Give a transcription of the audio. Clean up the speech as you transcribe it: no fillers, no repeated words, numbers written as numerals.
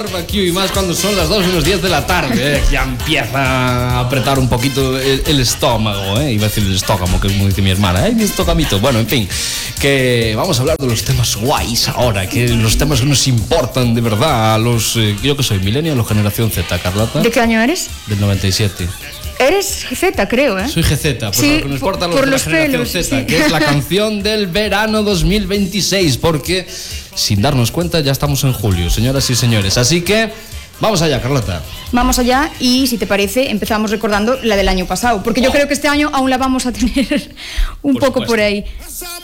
Barbecue y más cuando son las 2:10 de la tarde, ya empieza a apretar un poquito el estómago, iba a decir el estómago, que es como dice mi hermana, mi estogamito. Bueno, en fin, que vamos a hablar de los temas guays ahora, que los temas que nos importan de verdad a los, yo que soy millennial o generación Z, Carlota. ¿De qué año eres? Del 97. Eres Z, creo, ¿eh? Soy GZ, por sí, lo que nos importa por los de la generación pelos, Z, sí. que es la canción del verano 2026, porque sin darnos cuenta ya estamos en julio, señoras y señores. Así que vamos allá, Carlota. Vamos allá y, si te parece, empezamos recordando la del año pasado, porque yo creo que este año aún la vamos a tener un poco por ahí.